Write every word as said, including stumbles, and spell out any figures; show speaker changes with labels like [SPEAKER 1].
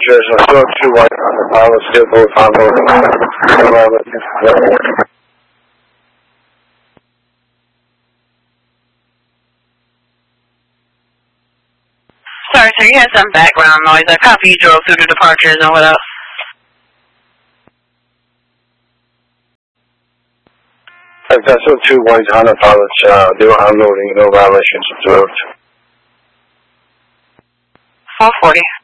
[SPEAKER 1] departures. I saw two white on the pilot, still both unloading. No violations.
[SPEAKER 2] Sorry, sir, you had some background noise. I copy you drove through the departures and what else?
[SPEAKER 1] I saw two white Honda pilots. Uh, they were unloading. No violations observed.
[SPEAKER 2] four forty.